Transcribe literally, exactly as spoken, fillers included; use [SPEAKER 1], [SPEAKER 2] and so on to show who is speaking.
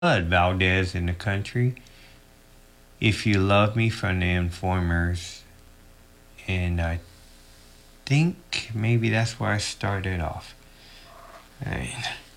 [SPEAKER 1] Valdez in the country. If You Love Me from the Informers. And I think maybe that's where I started off. Alright.